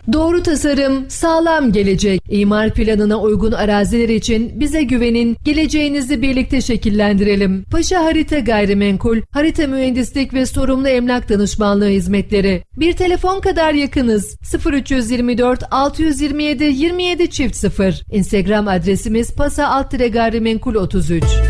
Doğru tasarım, sağlam gelecek. İmar planına uygun araziler için bize güvenin, geleceğinizi birlikte şekillendirelim. Paşa Harita Gayrimenkul, harita mühendislik ve sorumlu emlak danışmanlığı hizmetleri. Bir telefon kadar yakınız. 0324 627 27 0. Instagram adresimiz pasa-gayrimenkul 33.